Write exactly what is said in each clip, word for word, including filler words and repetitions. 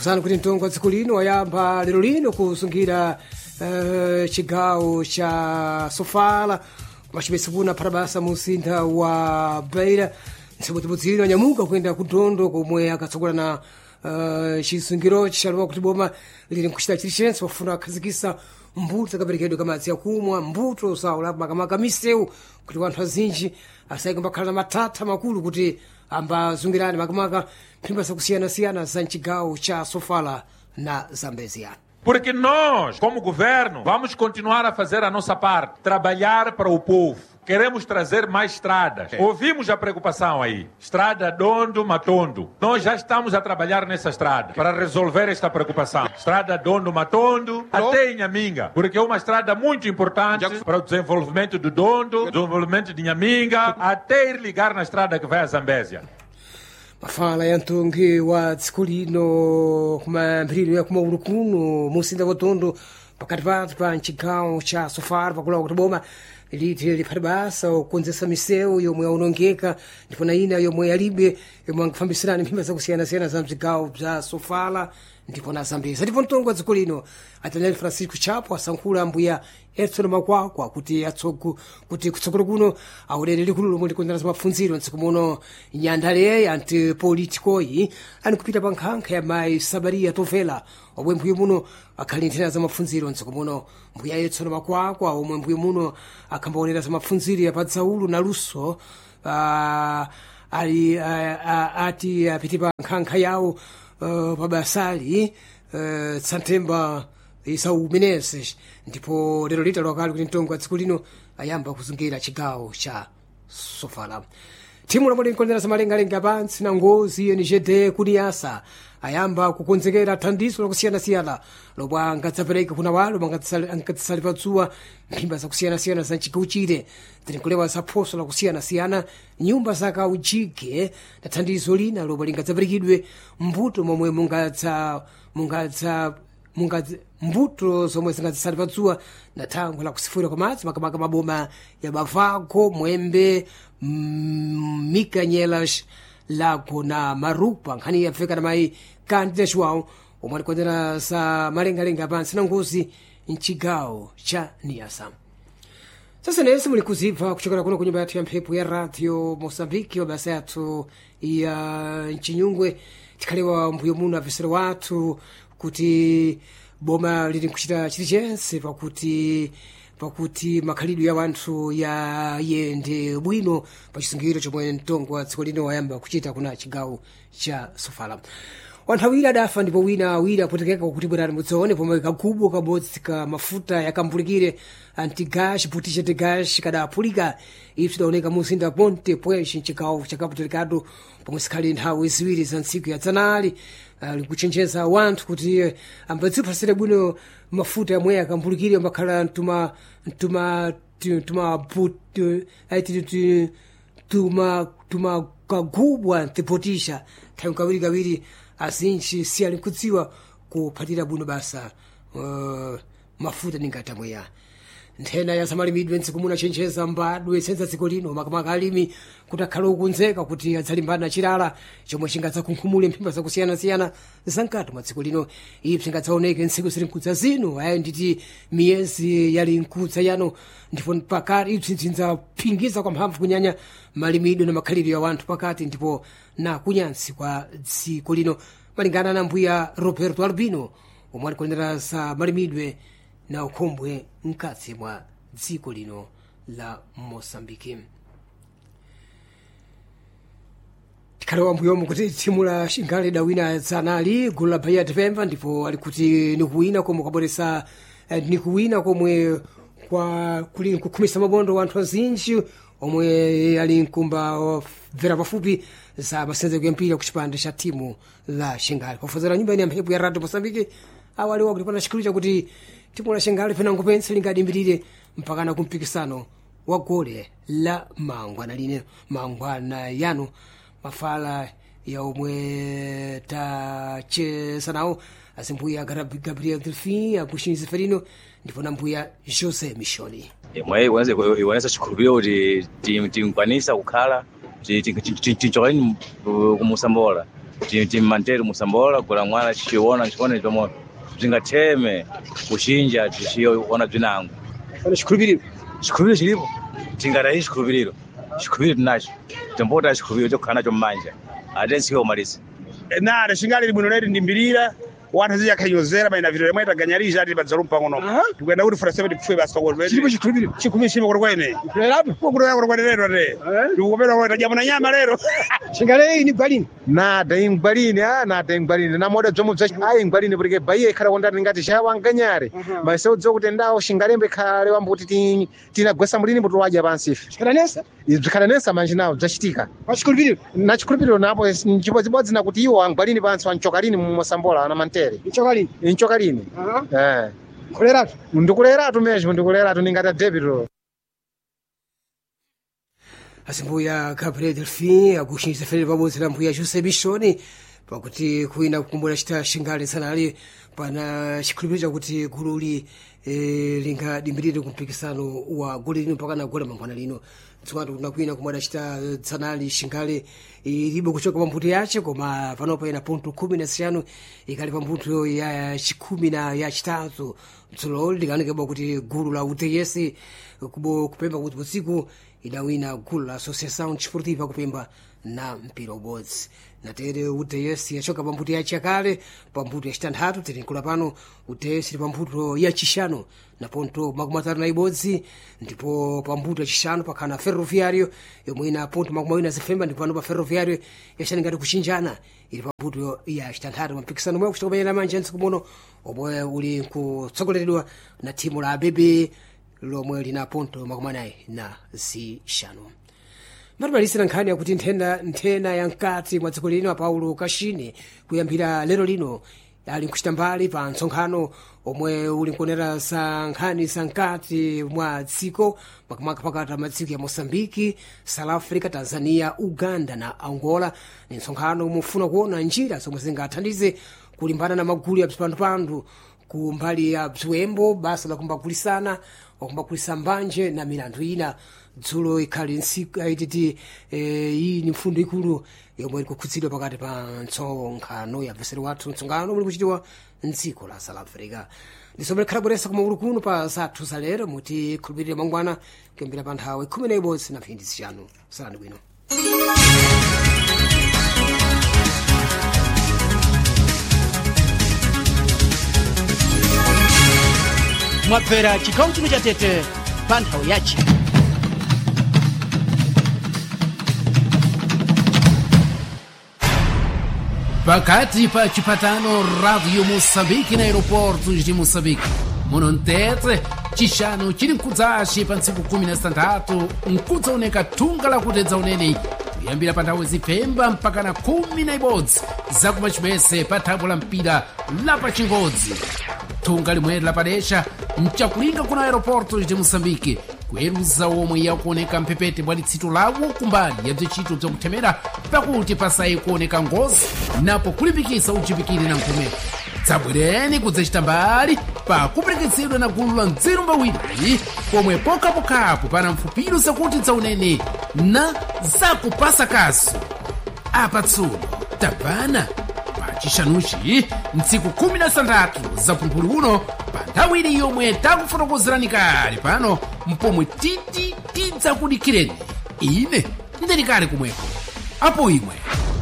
kusana kuti mtongo wa dziko lino wayamba lero lino kusungira uh, chigawo cha Sofala machipesipuna pharabasa mu msintha wa Beira nsabutibudzino anyamuka kuyenda ku Dondo komwe akatsogola na uh, chisungiro chalowa kuti boma lili nkuchita chilichonse pofuna kukhazikitsa mbuto zakaperekedwe kamadzi akumwa mbuto zawo makamaka misewu kuti wanthu azinji asayike mbakhala na mathatha makulu kuti ambazungirani makamaka mphimba zakusiyana-siyana za mchigawo cha Sofala na Zambezia. Porque nós, como governo, vamos continuar a fazer a nossa parte, trabalhar para o povo. Queremos trazer mais estradas. Ouvimos a preocupação aí. Estrada Dondo, Matondo. Nós já estamos a trabalhar nessa estrada para resolver esta preocupação. Estrada Dondo, Matondo, até Inhaminga. Porque é uma estrada muito importante para o desenvolvimento do Dondo, desenvolvimento de Inhaminga, até ir ligar na estrada que vai a Zambésia. Mafala ya mtungi wa dziko lino kumamphiriro ya kumaulu kuno musinda wa Dondo pakati pati pa mchigawo cha Sofala pakulawa kuti boma liti lipharibasa kukonzesa misewu yomwe yaonongeka ndipo na ina yomwe yalibe yomwe angafambisirani mphimba zakusiyana-siyana za mchigawo bza Sofala ndipo na Zambezia. Ndipo mtongo wa dziko lino Daniel Francisco Chapo asankhula mbuya Edson Makwakwa kuti atsogo kuti kutsogolo kuno aulere likulu lomwe likonzera za mapfundziro ntsiku muno nyandale anti politikoyi ani kupita pa nkhankha ya mayi Sabaria Tovela omwe mbuye muno akhali nthena za mapfundziro ntsiku muno mbuya Edson Makwakwa omwe mbuye muno akhambaonera za mapfundziro ya padzaulu na luso uh, ali uh, uh, ati apiti pa nkhankha yawo uh, pabasali uh, Santemba Isau Menezes ndipo lero lita lwakali kuti mtongo wa dziko lino ayamba kuzungira chigawo cha Sofala. Timu lomwe linkondera za malengalenga pansi na ngozi N G D kuniyasa ayamba kukonzekera thandizo lakusiyana-siyana lomwe angadzapereka kuna walo angatsali padzuwa mphimba zakusiyana-siyana za mchigawo chire zilinkulewa zaphoso lakusiyana-siyana nyumba zakaujike na thandizo lina lomwe lingadzaperekedwe mbuto momwe mungadza mungadza mungadza mbuto zomwe zingadzisali padzuwa na thangwe la kusifura kwa madzi makamaka maboma ya Bavago, Mwembe, mm, Mikanyelas, Lago na Marupa nkhani yabveka na mayi Candida João omwe alikondera za malengalenga pansi na ngozi mchigawo cha Niassa. Sasa nesi muli kuzibva kuchokera kuno kunyumba yathu ya mphepo ya radio Mozambique wabasa yathu ya Mchinyungwe tikhalewa mbuyo muno avisiro wathu kuti boma lili nkuchita chilichonse pakuti pakuti makhalidwe ya wanthu ya yende bwino pa chisungiro chomwe mtongo wa dziko lino wayamba kuchita kuna chigawo cha Sofala. Wanthu awiri adafa ndipo wina awiri apotekeka kuti bwerani mudzaone pomwe kagubu kabodzi ka mafuta yakampulikire antigas putisha de gas kadapulika ife tidaoneka mu mzinda Ponte Puesh mchigawo cha Cabo Delgado pomwe sikhali nthawi ziwiri za ntsiku ya dzanali likuchenjeza wanthu kuti ambadzipasire bwino mafuta yamwe akampulikire mbakhala tuma tuma tuma putu aiti tuma tuma kagubwa tipotisha thayo kawiri kawiri azinji si alikudziwa kuphatira bwino basa uh, mafuta ningatamweya nthena ya samalimidwe ntsiku muno achenjeza mbadwe senza dziko lino makamaka alimi kuti akhale okonzeka kuti adzalimbana chilala chomwe chingadzakunkhumule mphimba zakusiyana-siyana zankati mwa dziko lino ipsi ngadzaoneke ntsiku zili nkudza zino ayi nditi miyezi yali nkudza yano ndipo pakati ipsi zindzaphingiza kwa mphamvu kunyanya malimidwe na makhalidwe ya wanthu pakati ndipo na kunyansi kwa dziko lino malingana na mbuya Roberto Albino omwe alikondera za malimidwe na ukhombwe mkatsi mwa dziko lino la Mozambique. Tikhalewa mbuyomu kuti timu la Xingale dawina dzanali gulu la Bahia de Pemba ndipo alikuti nikuwina komwe kabweresa nikuwina komwe kwa kuli kukhumisa mabondo wanthu azinji omwe ali nkumba vera pafupi za masenzeko ya mpira kuchipande cha timu la Xingale. Kufuzira nyumba ya mphepo ya radio Mozambique awaliwa kuti pana chikulu chakuti timu la Xingale fena ngupense lingadimbirire mpaka na kumpikisano wa gole la mangwana line mangwana yano mafala ya omwe ta chesanawo asimbuya Gabriel Delfin akushin Zeferino ndipo na mbuya Jose Michoni imwe iwanze iwanza chikhulupiriro kuti timpwanisa kukhala tichokani kumusambola timmantere musambola kula mwana chiona chikone tomo zingatheme kushinja tishiona bzinango Pana chikhulupiriro. chikhulupiriro chilipo tingadayi chikhulupiriro chikhulupiriro tinacho timbota chikhulupiriro chokhala nacho mmanja ate ntsiku yomalisa nada xingali libwino leti ndimbirira wanthu ziyakhanyozera maina vito lemwe taganyaliza ati padzalo mpang'ono tikuyenda kuti funa seventy pfuwe basi pakolo Chilipo chikhulupiriro. chikhumi chimo kuti kwene Kulerapo. kukutoya kuti kwene lero ate ndikupera kuti tajamuna nyama lero Xingale ni gwalini. nada ingwalini ah nada ingwalini namoda bzomwe bza ayi ingwalini porque bahia ikhala kondani ngati chawanganyare mas eu dzokuti ndawo xingalembe khale wambuti ti tinagwesa mulini mutu wadya pansi ife Xikalanesa. bzikhalanesa manje nawo bzachitika Pa chikhulupiriro. na chikhulupiriro napo nchibodzibodzi nakuti iwo angwalini pansi wanchokalini mumosambola ana mantere Ichokalini. inchokalini Aha. eh Kuleratu. ndikuleratu mesmo ndikuleratu ningati debito Asimbuya Gabriel Delfim akushinza fere pamodzi na mbuya Jose Bishoni pakuti kuina kukumbula chita xingale sanali pana chikhulupiriro chakuti gululi eh, lingadimbirire kumpikisano wa goli lino mpaka na gola mangwana lino tswatu kuna kuina kumwada chita sanali xingale ilibe kuchoka pambuto yace koma panopa ina ponto khumi na siyanu ikali pambuto ya chikhumi na ya chitatu mtsololi likaonekeba kuti gulu la uteyesi kubo kupemba kuti usiku idawina gulu la associação desportiva kupemba na mpira ubodzi natere uteyesi yachoka pambuto yace yakale pambuto ya chitanthatu tirinkula pano uteyesi ili pambuto ya chishanu na ponto makumi atatu na ibodzi ndipo pambuto ya chishanu pakhana ferroviário yomwe ina ponto makumi awiri na zifemba ndipo pano pa ferroviário yaxani ngati kuchinjana ili pambuto ya chitanthatu mampikisano omwe kuchita kupanyera manje ntsiku muno omwe uli kutsogoleredwa na thimu la abebe lomwe lina ponto makumi anayi na zishanu matibalisira nkhani yakuti nthenda nthena ya mkati mwa dziko lino apaulo kashini kuyambira lero lino ali nkuchita mbali pa msonkhano omwe uli nkuonera za nkhani za mkati mwa dziko makamaka pakati madziko ya mosambiki south africa tanzania uganda na angola ni msonkhano umufuna kuona njira zomwe zingathandize kulimbana na magulu ya bzipandupandu ku mbali ya bziwembo basa la kumbagulisana wakumbakulisa mbanje na milandu ina dzulo ikhali nsiku aititi eh, iyi ni mfundo ikulu yomwe ili kukhudzidwa pakati pa mtsonkhano ya mveseri wathu mtsonkhano muli kuchitiwa mdziko la south africa ndisomere khala bweresa kumaulu kuno pa zathu za lero muti khulupirire mangwana kuyambira pa nthawi khumi na ibodzi na mphindi zishanu salani bwino mwabvera chikhawu chino cha tete pa nthawi yace pakati pa chipatano radio moçambique na aeroportos de moçambique muno mtete chixano chili mkudzace pa ntsiku khumi na zitandatu nkudzaoneka thunga lakutedza unene kuyambira pa nthawi zipfemba mpaka na khumi na ibodzi zakumachimese pa thambo la mpira la pa chingodzi thunga limweri lapadesha mchakulinga kuna aeroportos de moçambique kuweruza omwe yakuoneka mphepete bwa litsito lawo kumbali ya bzicito bzakuthemera pakuti pasayi kuoneka ngozi napo kulimbikisa uchipikire na mphumeko dzabwereni kudzachita mbali pa kuperekezedwa na gulu la mdziru mbawiri pomwe pokhapokhapo pana mfupiro zakuti dzaunene na zakupasa kaso apa tsuno tabana pacixanuci ntsiku khumi na zitandatu za pumphuli uno pa nthawi ili yomwe takufotokozerani kale pano mpomwe titi tidzakudikireni ine ndilikale kumweko apo imwe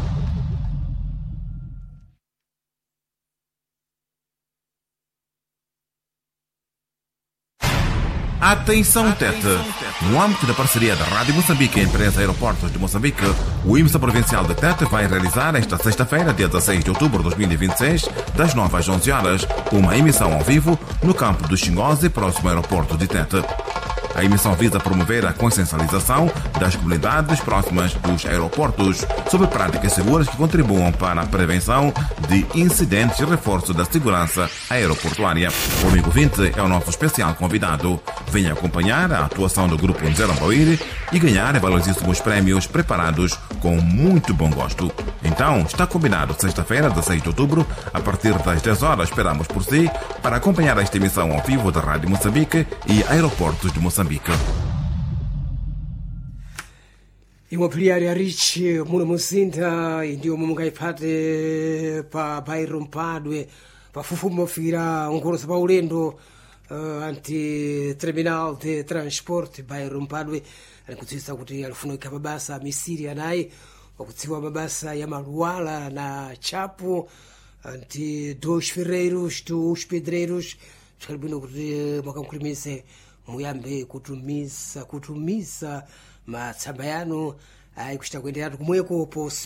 Atenção Tete! No âmbito da parceria da Rádio Moçambique e a Empresa Aeroportos de Moçambique, o I M S A Provincial de Tete vai realizar esta sexta-feira, dia dezasseis de outubro de dois mil e vinte e seis, das nove às onze horas, uma emissão ao vivo no campo do Xingoze, próximo ao aeroporto de Tete. A emissão visa promover a consciencialização das comunidades próximas dos aeroportos sobre práticas seguras que contribuam para a prevenção de incidentes e reforço da segurança aeroportuária. O amigo vinte é o nosso especial convidado. Venha acompanhar a atuação do Grupo Nzero Mbawiri e ganhar valiosíssimos prémios preparados com muito bom gosto. Então, está combinado sexta-feira, dezasseis de outubro, a partir das dez horas, esperamos por si, para acompanhar esta emissão ao vivo da Rádio Moçambique e Aeroportos de Moçambique. imwapiliari arichi muno muzinda ndiyo mungayipate pa bairo mpadwe pafupi mofira ngolosa pa ulendo uh, anti terminal de transport bairo mpadwe alikudziwitsa kuti alifunika mabasa misiri anayi wakudziwa mabasa ya maluwala na chapo anti dos ferreiros dos pedreiros zvikali bwino kuti mwakankhulumise muyambe kutumisa kutumisa matsamba yanu ayikuchita kuenderatu kumweko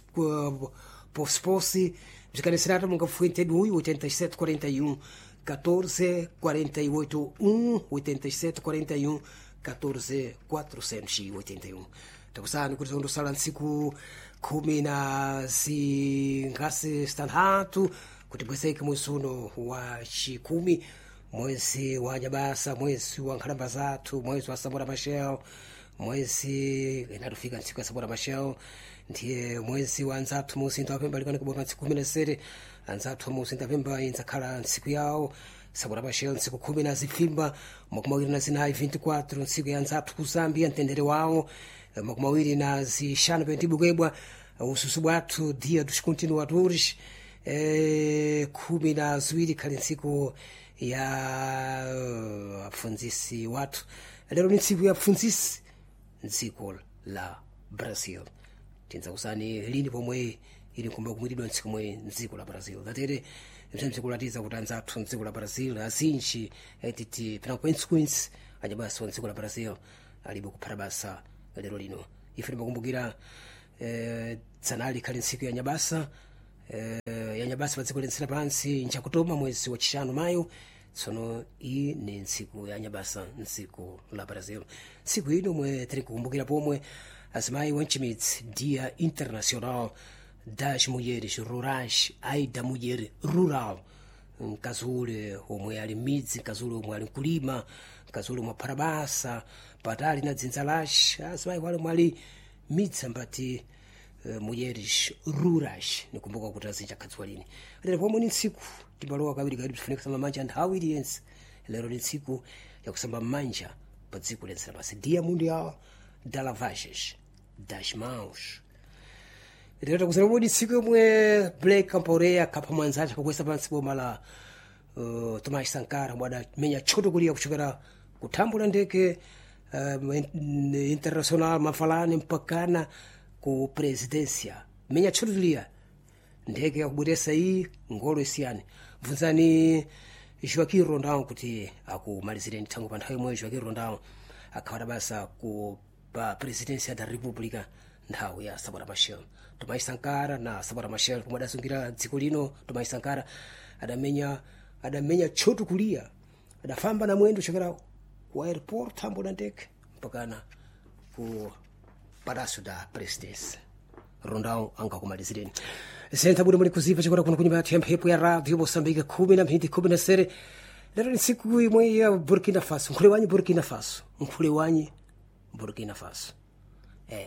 posposi bzikanesirata mungafuentedu uyu oitenta e sete quarenta e um quatorze quarenta e oito um oitenta e sete quarenta e um quatorze quatrocentos e oitenta e um takusani kuti tondosala ntsiku khumi na zingasi stanhatu kuti bwezeke mwezi uno wa chikumi mwezi wa nyabasa mwezi wa nkhalamba zathu mwezi wa samora machel mwezi inatufika ntsiku ya samora machel ndiye mwezi wa anzathu muzinda wapemba alikana kubona ntsiku kumi na sere anzathu muzinda wapemba inzakhala ntsiku yawo samora machel ntsiku khumi na zifimba makumawiri na zinayi vinte e quatro ntsiku ya anzathu ku Zambia mtendere wawo makumawiri na zixanu pentibukebwa ususu bwathu dia dos continuadores eh, khumi na ziwiri khali ntsiku ya apfundzisi wathu lero ni ntsiku ya apfundzisi ndziko la Brazil tinza kusani lini pomwe ili kumba kumwidwa ntsiku mwe ndziko la Brazil datere mtsenzi kulatiza kuti anzathu ndziko la Brazil azinji etiti pena consequence anyabasa ndziko la Brazil alibe kuphata basa lero lino ife timakumbukira eh, tsanali khali ntsiku ya nyabasa eh, ya nyabasa pa dziko lensera pansi nchakutoma mwezi wa chishanu mayo tsono iyi ni ntsiku ya nyabasa ntsiku la Brazil ntsiku ino mwe tiri kukumbukira pomwe azimayi wanchimitsi dia international das mulheres rurais ai da mulher rural mkazule omwe ali midzi mkazule omwe ali mkulima mkazule omwe aphata basa patali na dzinza lace azimayi wale mwali midzi ambati uh, mulheres rurais nikumbuka kuti azinja khadziwa lini lero pomwe ni ntsiku timalowa kawiri kawiri tifunika kusamba manja nthawi iliyense lero ni ntsiku ya kusamba manja pa dziko lensera pansi dia mundial da lavagens das mãos lero takusema mudi ntsiku yomwe Black Compaoré akapha mwanzace pakuwesa pansi boma la uh, Tomás Sankara mwada menya tchoto kulia kuchokera kuthambo la ndeke uh, international mafalani mpakana ku presidência menya tchoto tulia ndeke yakubweresa iyi ngolo isiyani mvunzani Joaquim Rondão kuti akumalizireni thango pa nthawi imwe Joaquim Rondão akhawata basa ku pa presidência da república nthawi ya Samora Machel Tomás Sankara na Samora Machel pomwe adasungira dziko lino Tomás Sankara adamenya adamenya tchoto kulia adafamba na mwendo chokera ku airport thambo la ndeke mpakana ku Palácio da Presidência Rondão angakumalizireni senta budi muli kuzipa chikora kuno kunyumba yathu ya mphepo ya radio Moçambique khumi na mphindi khumi na sere lero ni ntsiku imwe ya Burkina Faso nkhule wanyi Burkina Faso nkhule wanyi Burkina Faso eh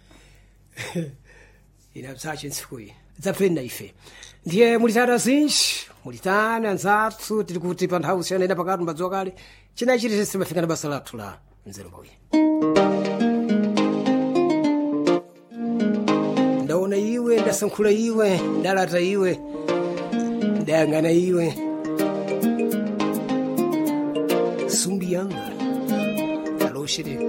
inabzache ntsiku iyi dzapfeni na ife ndiye mulitana zinji mulitana anzathu tiri kuti pa nthawi siyana ina pakati mbadzuwa kale china chiti sisi mafika na basa lathu la nzeru mbawi ndaona iwe ndasankhula iwe ndalata iwe ndayang'ana iwe sumbi yanga aloshirika